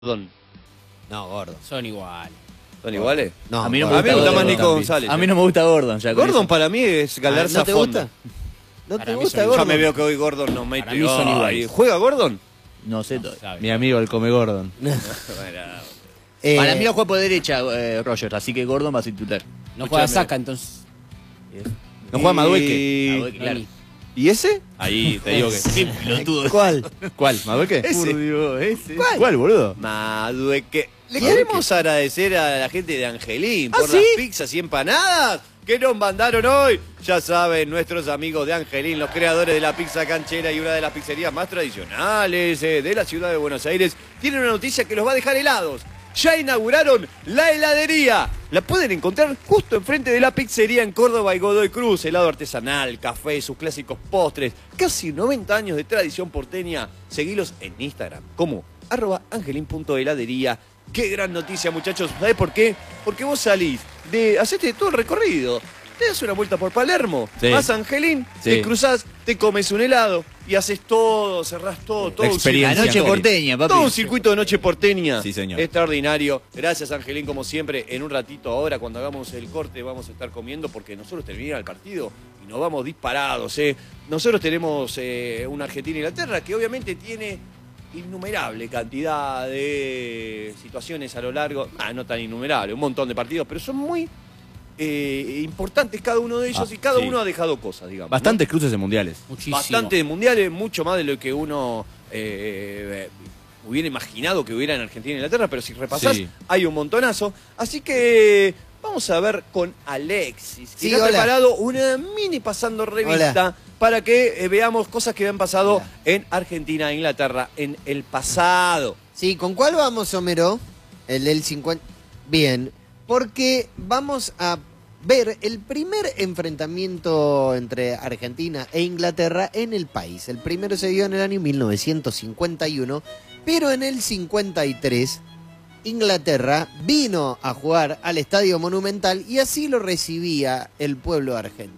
Gordon. No, Gordon. Son iguales. ¿Son iguales? No, A mí no A mí me gusta más Nico Gordon. González. A mí no me gusta Gordon. Ya con Gordon eso. para mí es Galarza ¿No te Fonda. gusta? ¿No Para te mí gusta son Ya Gordon? me veo que hoy Gordon nos mete. Para mí son Ay, iguales. ¿Juega Gordon? No sé. sabe. Mi amigo el come Gordon. Eh, Para mí lo juega por derecha Rogers, así que Gordon va a ser titular. No juega Escúchame. Saka, entonces. No juega Madueque. Y... Madueque, claro. ¿Y ese? Ahí te digo que... Qué pelotudo. ¿Cuál? ¿Cuál? ¿Madueque? Ese. Ese. ¿Cuál? ¿Cuál, boludo? Madueque. Le queremos agradecer a la gente de Angelín por ¿Ah, sí? las pizzas y empanadas que nos mandaron hoy. Ya saben, nuestros amigos de Angelín, los creadores de la pizza canchera y una de las pizzerías más tradicionales de la ciudad de Buenos Aires, tienen una noticia que los va a dejar helados. Ya inauguraron la heladería. La pueden encontrar justo enfrente de la pizzería en Córdoba y Godoy Cruz. Helado artesanal, café, sus clásicos postres. Casi 90 años de tradición porteña. Seguilos en Instagram como @angelin.heladería. Qué gran noticia, muchachos. ¿Sabés por qué? Porque vos salís hacete todo el recorrido. Te das una vuelta por Palermo, Sí. vas a Angelín, Sí. te cruzás, te comes un helado y haces todo, cerrás todo un Experiencia. circuito. La noche porteña, papi. Todo un circuito de noche porteña. Sí, señor. Extraordinario. Gracias, Angelín, como siempre. En un ratito ahora, cuando hagamos el corte, vamos a estar comiendo porque nosotros terminamos el partido y nos vamos disparados. Nosotros tenemos una Argentina-Inglaterra que obviamente tiene innumerable cantidad de situaciones a lo largo, no tan innumerable, un montón de partidos, pero son muy importantes cada uno de ellos y cada sí. uno ha dejado cosas, digamos. ¿no? Bastantes cruces en mundiales. Muchísimo. Bastante de mundiales, mucho más de lo que uno hubiera imaginado que hubiera en Argentina e Inglaterra, pero si repasás, Sí. hay un montonazo. Así que vamos a ver con Alexis, que Sí, ha hola. preparado una mini pasando revista para que veamos cosas que han pasado en Argentina e Inglaterra en el pasado. Sí, ¿con cuál vamos, Homero? El del 50... Bien, porque vamos a ver el primer enfrentamiento entre Argentina e Inglaterra en el país. El primero se dio en el año 1951, pero en el 53 Inglaterra vino a jugar al Estadio Monumental y así lo recibía el pueblo argentino.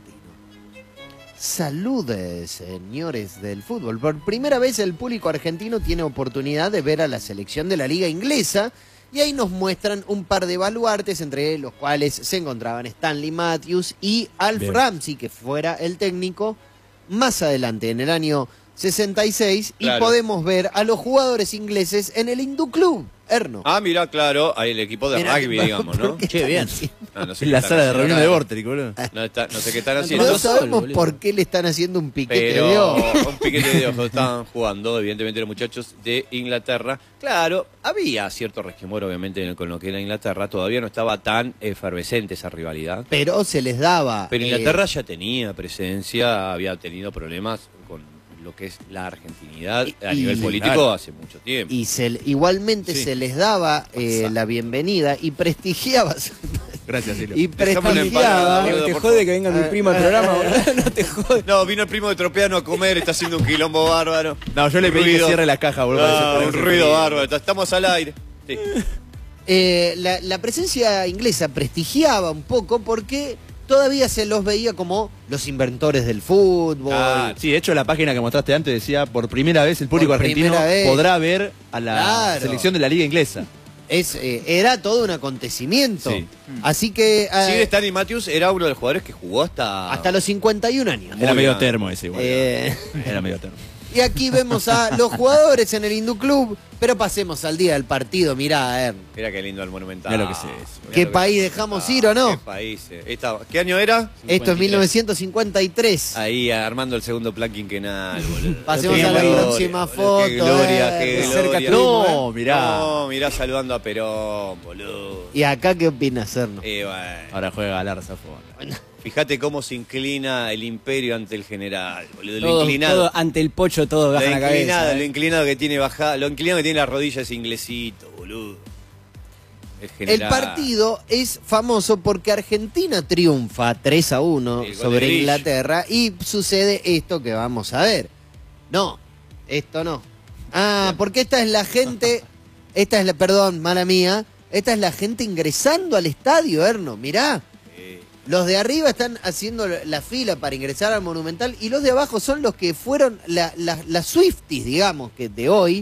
Saludes, señores del fútbol. Por primera vez el público argentino tiene oportunidad de ver a la selección de la liga inglesa y ahí nos muestran un par de baluartes, entre los cuales se encontraban Stanley Matthews y Alf Bien. Ramsey, que fuera el técnico, más adelante, en el año 66, Claro. y podemos ver a los jugadores ingleses en el Hindú Club, Erno. Ah, mirá, claro, hay el equipo de Mirá, rugby, ¿por digamos, ¿no? qué Che, están bien. haciendo? No sé En qué la están sala de haciendo reunión de acá. Vorterix, boludo. No sé qué están No haciendo. sabemos boludo. por qué le están haciendo un piquete Pero de ojo. un piquete de ojos estaban jugando, evidentemente, los muchachos de Inglaterra. Claro, había cierto resquemor, obviamente, con lo que era Inglaterra. Todavía no estaba tan efervescente esa rivalidad. Pero se les daba. Pero Inglaterra ya tenía presencia, había tenido problemas con lo que es la argentinidad a Y- nivel y- político claro. hace mucho tiempo. Y igualmente Sí. se les daba la bienvenida y prestigiaba. Gracias, Silvio. Y Dejame una prestigiaba. empanada, ¿Te por jode favor. que venga mi primo al programa? boludo? No te jode. No, vino el primo de Tropeano a comer, está haciendo un quilombo bárbaro. No, yo le pedí que Ruido. cierre la caja, boludo. Ah, para un que se ruido ponga. bárbaro, estamos al aire. Sí. La presencia inglesa prestigiaba un poco porque todavía se los veía como los inventores del fútbol. Ah, Sí, de hecho la página que mostraste antes decía, por primera vez el público Por argentino primera vez. podrá ver a la Claro. selección de la liga inglesa. Era todo un acontecimiento. Sí. Así que Sí, Stanley Matthews era uno de los jugadores que jugó hasta hasta los 51 años. Era Muy medio bien. termo ese igual. Eh, Era medio termo. Y aquí vemos a los jugadores en el Hindú Club, pero pasemos al día del partido. Mirá, Ern. Mira qué lindo el Monumental. Mirá lo que es eso. Mirá ¿Qué lo que país es. dejamos ir o no? ¿Qué país? ¿Qué año era? Esto es 1953. Ahí armando el segundo plan quinquenal, boludo. Pasemos Qué a la gloria, próxima boludo, foto. Qué gloria, qué de gloria. cerca No, mirá. No, mirá saludando a Perón, boludo. ¿Y acá qué opinas, Erno? Bueno. Ahora juega Galarza Fonda. Fíjate cómo se inclina el imperio ante el general, boludo. Lo Todo, inclinado. todo ante el pocho, todo baja la cabeza. Lo inclinado que tiene bajada, lo inclinado que tiene las rodillas inglesito, boludo. El El general. partido es famoso porque Argentina triunfa 3-1 El gol sobre de Grillo. Inglaterra y sucede esto que vamos a ver. No, esto no. Ah, porque esta es la gente, perdón, mala mía, esta es la gente ingresando al estadio, Erno, mirá. Los de arriba están haciendo la fila para ingresar al Monumental y los de abajo son los que fueron las Swifties, digamos, que de hoy,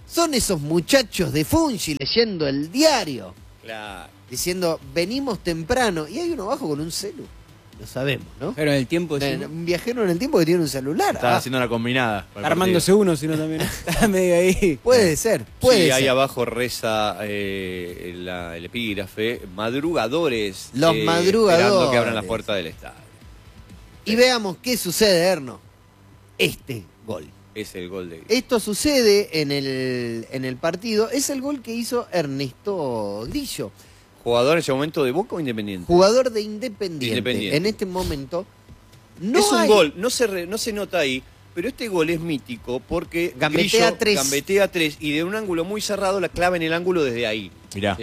Son esos muchachos de Fungi leyendo el diario, Claro. diciendo, venimos temprano. Y hay uno abajo con un celu. Lo sabemos, ¿no? Pero en el tiempo, sí, ¿no? Un viajero en el tiempo que tiene un celular. Estaba Ah, haciendo una combinada. para el Armándose uno, sino también. Está medio ahí. puede ser, puede Sí, ser. ahí abajo reza el epígrafe, madrugadores. Los madrugadores. Esperando que abran las puertas del estadio. Y veamos qué sucede, Erno. Este gol. Es el gol de... Esto sucede en el partido. Es el gol que hizo Ernesto Grillo, ¿Jugador en ese momento de Boca o Independiente? jugador de Independiente. Independiente. En este momento no es un hay... gol, no se nota ahí, pero este gol es mítico porque Gambetea Grillo tres. gambetea 3 y de un ángulo muy cerrado la clava en el ángulo desde ahí. Mirá.